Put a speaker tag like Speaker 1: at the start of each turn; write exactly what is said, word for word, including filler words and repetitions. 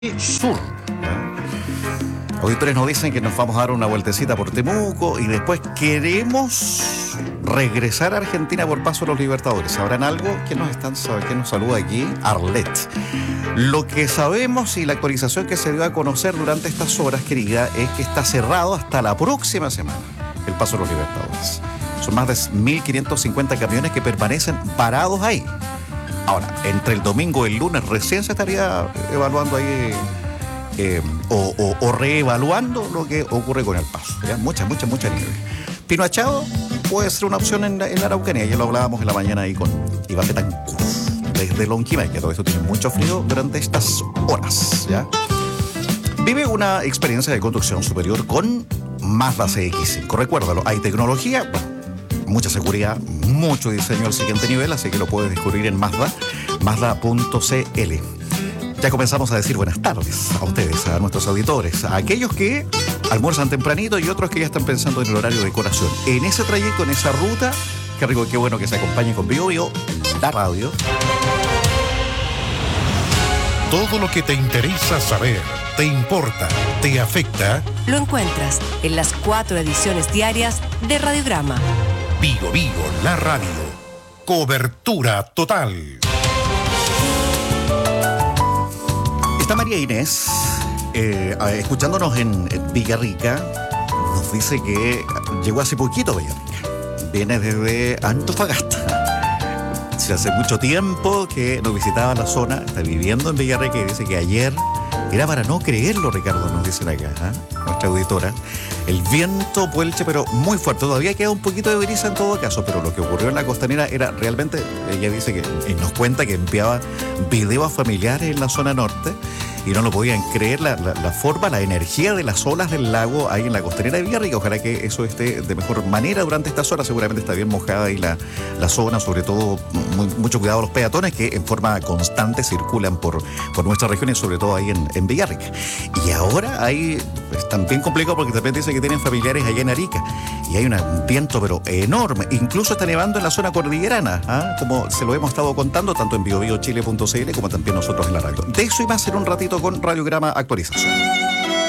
Speaker 1: Sur. Auditores nos dicen que nos vamos a dar una vueltecita por Temuco y después queremos regresar a Argentina por paso a los Libertadores. ¿Sabrán algo? ¿Quién nos, están, quién nos saluda aquí? Arlet. Lo que sabemos y la actualización que se dio a conocer durante estas horas, querida, es que está cerrado hasta la próxima semana el paso a los Libertadores. Son más de mil quinientos cincuenta camiones que permanecen parados ahí. Ahora, entre el domingo y el lunes recién se estaría evaluando ahí eh, o, o, o reevaluando lo que ocurre con el paso. ¿Ya? Mucha, mucha, mucha nieve. Pino Achado puede ser una opción en la, en la Araucanía. Ya lo hablábamos en la mañana ahí con Iván Betancourt, desde Lonquimay, que todo esto tiene mucho frío durante estas horas. ¿Ya? Vive una experiencia de conducción superior con Mazda C X cinco. Recuérdalo, hay tecnología, bueno, mucha seguridad, mucho diseño al siguiente nivel, así que lo puedes descubrir en Mazda, mazda punto c l. Ya comenzamos a decir buenas tardes a ustedes, a nuestros auditores, a aquellos que almuerzan tempranito y otros que ya están pensando en el horario de colación. En ese trayecto, en esa ruta, qué rico, qué bueno que se acompañen con Bio Bio, la radio.
Speaker 2: Todo lo que te interesa saber, te importa, te afecta,
Speaker 3: lo encuentras en las cuatro ediciones diarias de Radiograma.
Speaker 2: Bio Bio, la radio. Cobertura total.
Speaker 1: Está María Inés, eh, escuchándonos en, en Villarrica, nos dice que llegó hace poquito a Villarrica. Viene desde Antofagasta. Sí, hace mucho tiempo que nos visitaba la zona, está viviendo en Villarrica y dice que ayer era para no creerlo, Ricardo, nos dicen acá, ¿eh? Nuestra auditora. El viento puelche, pero muy fuerte. Todavía queda un poquito de brisa en todo caso, pero lo que ocurrió en la costanera era realmente, ella dice que, y nos cuenta que enviaba videos familiares en la zona norte y no lo podían creer la, la, la forma, la energía de las olas del lago ahí en la costanera de Villarrica. Ojalá que eso esté de mejor manera durante estas horas. Seguramente está bien mojada ahí la, la zona, sobre todo muy, mucho cuidado a los peatones que en forma constante circulan por, por nuestra región y sobre todo ahí en, en Villarrica. Y ahora ahí están bien complicados porque también dicen que tienen familiares allá en Arica y hay un viento pero enorme. Incluso está nevando en la zona cordillerana, ¿ah? Como se lo hemos estado contando tanto en bio bio chile punto c l como también nosotros en la radio. De eso y más en un ratito con Radiograma Actualización.